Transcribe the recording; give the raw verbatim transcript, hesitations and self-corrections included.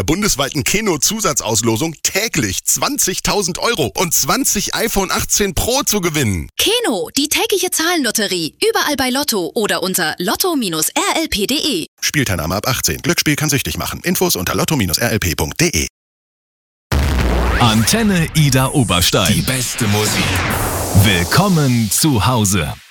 bundesweiten Keno-Zusatzauslosung täglich zwanzigtausend Euro und zwanzig iPhone achtzehn Pro zu gewinnen. Keno, die tägliche Zahlenlotterie. Überall bei Lotto oder unter lotto Bindestrich r l p punkt d e. Spielteilnahme ab achtzehn. Glücksspiel kann süchtig machen. Infos unter lotto Bindestrich r l p punkt d e. Antenne Ida Oberstein. Die beste Musik. Willkommen zu Hause.